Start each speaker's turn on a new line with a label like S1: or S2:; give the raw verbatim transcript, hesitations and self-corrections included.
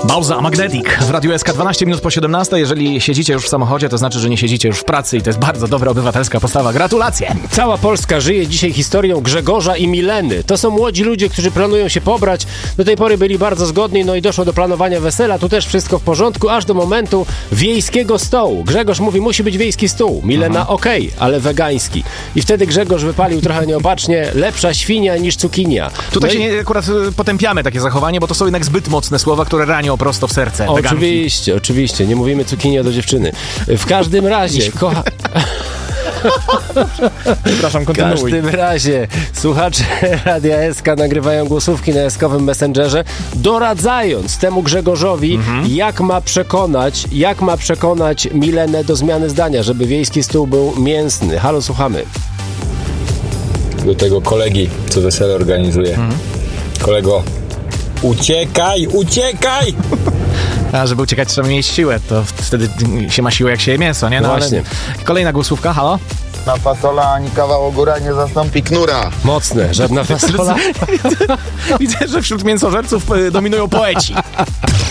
S1: Bauza, Magnetic w Radiu S K dwanaście minut po siedemnastej. Jeżeli siedzicie już w samochodzie, to znaczy, że nie siedzicie już w pracy i to jest bardzo dobra obywatelska postawa. Gratulacje!
S2: Cała Polska żyje dzisiaj historią Grzegorza i Mileny. To są młodzi ludzie, którzy planują się pobrać. Do tej pory byli bardzo zgodni, no i doszło do planowania wesela. Tu też wszystko w porządku, aż do momentu wiejskiego stołu. Grzegorz mówi, musi być wiejski stół. Milena, okej, okay, ale wegański. I wtedy Grzegorz wypalił trochę nieopatrznie, lepsza świnia niż cukinia.
S1: Tutaj
S2: no
S1: się
S2: i...
S1: nie, akurat potępiamy takie zachowanie, bo to są jednak zbyt mocne słowa, które ranią prosto w serce.
S2: Oczywiście,
S1: weganki.
S2: oczywiście. Nie mówimy cukinia do dziewczyny. W każdym razie, kocha...
S1: Przepraszam,
S2: W
S1: kontynuuj.
S2: każdym razie słuchacze Radia S K nagrywają głosówki na jaskowym Messengerze, doradzając temu Grzegorzowi, mhm. jak ma przekonać, jak ma przekonać Milenę do zmiany zdania, żeby wiejski stół był mięsny. Halo, słuchamy.
S3: Do tego kolegi, co wesele organizuje. Mhm. Kolego, uciekaj, uciekaj!
S1: A żeby uciekać, trzeba mieć siłę, to wtedy się ma siłę, jak się je mięso, nie? No
S2: właśnie.
S1: Ale... Kolejna głosówka, halo?
S4: Na fasola ani kawał ogóra nie zastąpi knura.
S2: Mocne, żadna fasola.
S1: Widzę, że wśród mięsożerców dominują poeci.